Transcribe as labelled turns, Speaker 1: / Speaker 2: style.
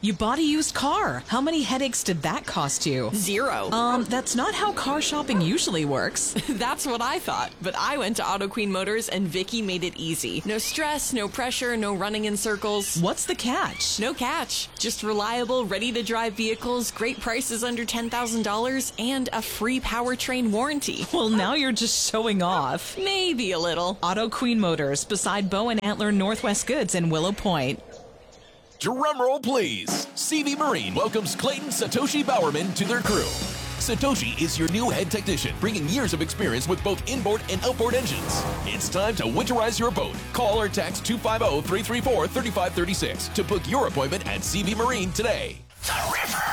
Speaker 1: You bought a used car. How many headaches did that cost you?
Speaker 2: 0.
Speaker 1: That's not how car shopping usually works.
Speaker 2: That's what I thought. But I went to Auto Queen Motors and Vicky made it easy. No stress, no pressure, no running in circles.
Speaker 1: What's the catch?
Speaker 2: No catch. Just reliable, ready-to-drive vehicles, great prices under $10,000, and a free powertrain warranty.
Speaker 1: Well, now you're just showing off.
Speaker 2: Maybe a little.
Speaker 1: Auto Queen Motors, beside Bow and Antler Northwest Goods in Willow Point.
Speaker 3: Drumroll, please. CV Marine welcomes Clayton Satoshi Bowerman to their crew. Satoshi is your new head technician, bringing years of experience with both inboard and outboard engines. It's time to winterize your boat. Call or text 250-334-3536 to book your appointment at CV Marine today.